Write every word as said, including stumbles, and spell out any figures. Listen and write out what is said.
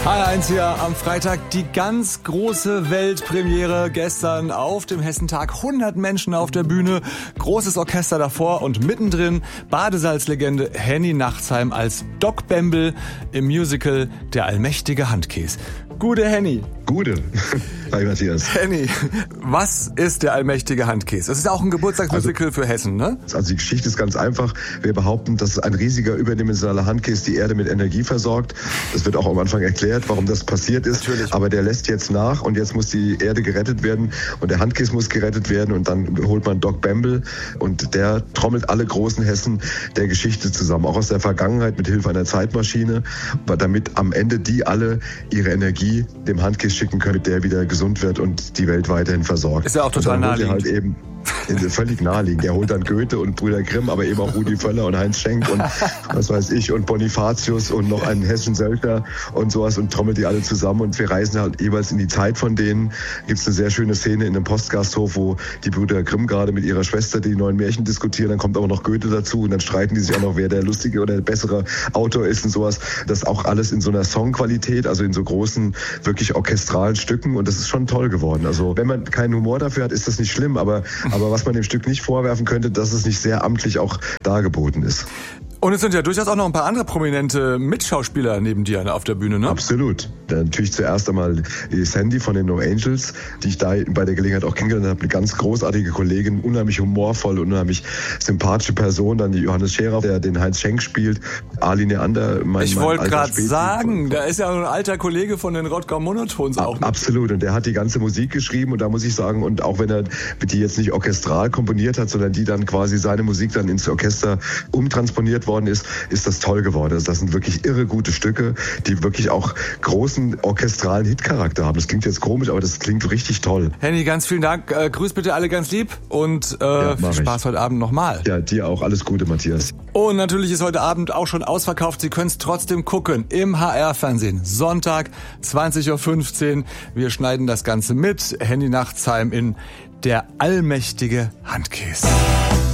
H R eins hier am Freitag, die ganz große Weltpremiere gestern auf dem Hessentag. hundert Menschen auf der Bühne, großes Orchester davor und mittendrin Badesalzlegende Henny Nachtsheim als Doc Bembel im Musical Der allmächtige Handkäs. Gute Henny. Gute. Hi Matthias. Henny, was ist der allmächtige Handkäs? Das ist auch ein Geburtstagsmusical also, für Hessen, ne? Also die Geschichte ist ganz einfach. Wir behaupten, dass ein riesiger überdimensionaler Handkäs die Erde mit Energie versorgt. Das wird auch am Anfang erklärt, warum das passiert ist. Natürlich. Aber der lässt jetzt nach und jetzt muss die Erde gerettet werden und der Handkäs muss gerettet werden und dann holt man Doc Bembel und der trommelt alle großen Hessen der Geschichte zusammen, auch aus der Vergangenheit mit Hilfe einer Zeitmaschine, damit am Ende die alle ihre Energie dem Handkäs schicken können, mit der wieder gesund wird und die Welt weiterhin versorgt. Ist ja auch total naheliegend. Halt eben völlig naheliegend. Der holt dann Goethe und Brüder Grimm, aber eben auch Rudi Völler und Heinz Schenk und was weiß ich und Bonifatius und noch einen Hessen Söldner und sowas und trommelt die alle zusammen und wir reisen halt jeweils in die Zeit von denen. Gibt es eine sehr schöne Szene in einem Postgasthof, wo die Brüder Grimm gerade mit ihrer Schwester die neuen Märchen diskutieren, dann kommt aber noch Goethe dazu und dann streiten die sich auch noch, wer der lustige oder der bessere Autor ist und sowas. Das auch alles in so einer Songqualität, also in so großen, wirklich orchestralen Stücken und das ist schon toll geworden. Also wenn man keinen Humor dafür hat, ist das nicht schlimm, aber Aber was man dem Stück nicht vorwerfen könnte, dass es nicht sehr amtlich auch dargeboten ist. Und es sind ja durchaus auch noch ein paar andere prominente Mitschauspieler neben dir auf der Bühne, ne? Absolut. Natürlich zuerst einmal die Sandy von den No Angels, die ich da bei der Gelegenheit auch kennengelernt habe. Eine ganz großartige Kollegin, unheimlich humorvoll, unheimlich sympathische Person. Dann die Johannes Scherer, der den Heinz Schenk spielt. Ali Neander, mein Ich wollte gerade sagen, von, da ist ja ein alter Kollege von den Rottgau Monotons auch mit. Absolut. Und der hat die ganze Musik geschrieben. Und da muss ich sagen, und auch wenn er die jetzt nicht orchestral komponiert hat, sondern die dann quasi seine Musik dann ins Orchester umtransponiert worden ist, ist das toll geworden. Also das sind wirklich irre gute Stücke, die wirklich auch großen orchestralen Hitcharakter haben. Das klingt jetzt komisch, aber das klingt richtig toll. Henny, ganz vielen Dank. Äh, grüß bitte alle ganz lieb und äh, ja, viel Spaß ich. heute Abend nochmal. Ja, dir auch. Alles Gute, Matthias. Und natürlich ist heute Abend auch schon ausverkauft. Sie können es trotzdem gucken im H R-Fernsehen. Sonntag, zwanzig Uhr fünfzehn. Wir schneiden das Ganze mit. Henny Nachtsheim in Der allmächtige Handkäs.